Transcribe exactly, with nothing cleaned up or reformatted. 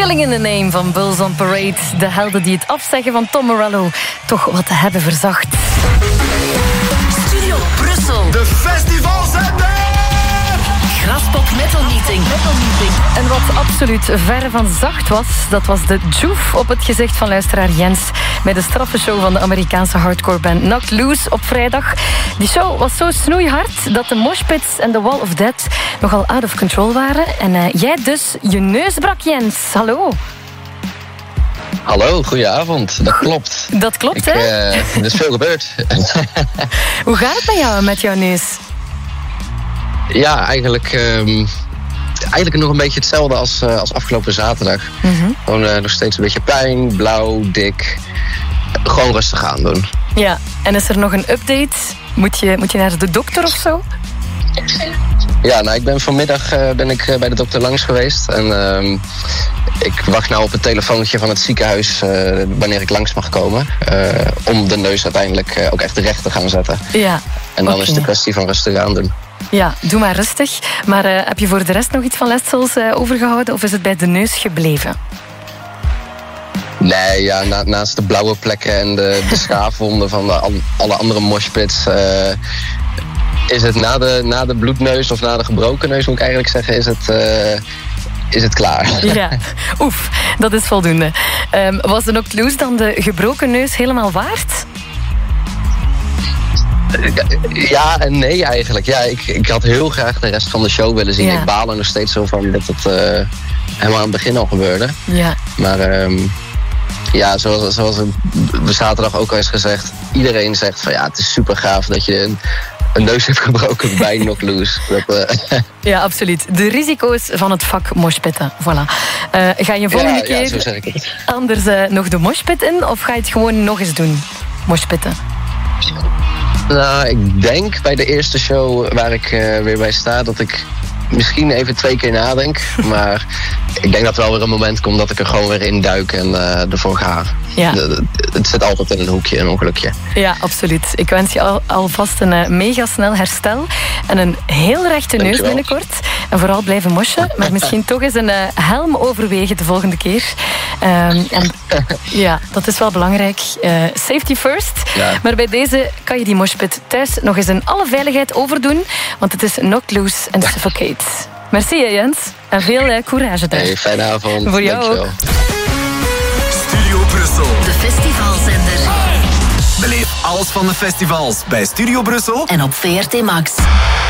Killing in the Name van Bulls on Parade. De helden die het afzeggen van Tom Morello toch wat te hebben verzacht. Studio Brussel. De festivalzender! Graspop Metal Meeting. Metal Meeting. En wat absoluut verre van zacht was, dat was de joef op het gezicht van luisteraar Jens bij de straffe show van de Amerikaanse hardcore band Knocked Loose op vrijdag. Die show was zo snoeihard dat de moshpits en de Wall of Death nogal out of control waren. En uh, jij dus je neus brak, Jens. Hallo. Hallo, goedenavond. Dat klopt. Dat klopt, ik, hè? Uh, er is veel gebeurd. Hoe gaat het met jou met jouw neus? Ja, eigenlijk, um, eigenlijk nog een beetje hetzelfde als, uh, als afgelopen zaterdag. Mm-hmm. Gewoon uh, nog steeds een beetje pijn, blauw, dik. Gewoon rustig aan doen. Ja, en is er nog een update? Moet je, moet je naar de dokter of zo? Ja, nou, ik ben vanmiddag uh, ben ik, uh, bij de dokter langs geweest. En uh, ik wacht nou op het telefoontje van het ziekenhuis uh, wanneer ik langs mag komen. Uh, om de neus uiteindelijk uh, ook echt recht te gaan zetten. Ja, en dan okay. is het de kwestie van rustig aan doen. Ja, doe maar rustig. Maar uh, heb je voor de rest nog iets van letsels uh, overgehouden? Of is het bij de neus gebleven? Nee, ja, na, naast de blauwe plekken en de, de schaafwonden van de, al, alle andere moshpits... Uh, is het na de, na de bloedneus of na de gebroken neus, moet ik eigenlijk zeggen, is het, uh, is het klaar. Ja, oef, dat is voldoende. Um, was de Knocked Loose dan de gebroken neus helemaal waard? Ja en nee eigenlijk. Ja, ik, ik had heel graag de rest van de show willen zien. Ja. Ik baal er nog steeds zo van dat het uh, helemaal aan het begin al gebeurde. Ja. Maar um, ja, zoals, zoals we zaterdag ook al eens gezegd, iedereen zegt van ja, het is super gaaf dat je een, een neus hebt gebroken bij Knocked Loose. Dat, uh, ja, absoluut. De risico's van het vak moshpitten. Voilà. Uh, ga je volgende ja, keer ja, zo zeg ik het. anders uh, nog de moshpit in? Of ga je het gewoon nog eens doen? Moshpitten. Nou, ik denk bij de eerste show waar ik uh, weer bij sta, dat ik misschien even twee keer nadenk. Maar ik denk dat er wel weer een moment komt dat ik er gewoon weer in duik en uh, ervoor ga. Ja. De, de, het zit altijd in een hoekje, een ongelukje. Ja, absoluut. Ik wens je al, alvast een uh, mega snel herstel. En een heel rechte neus binnenkort. En vooral blijven moshen. Maar misschien toch eens een uh, helm overwegen de volgende keer. Um, en, ja, dat is wel belangrijk. Uh, safety first. Ja. Maar bij deze kan je die moshpit thuis nog eens in alle veiligheid overdoen. Want het is Knocked Loose en Suffocate. Merci, Jens. En veel uh, courage daar. Hey, fijne avond. Voor jou ook. Studio Brussel. De festivalzender. Beleef alles van de festivals bij Studio Brussel en op V R T Max.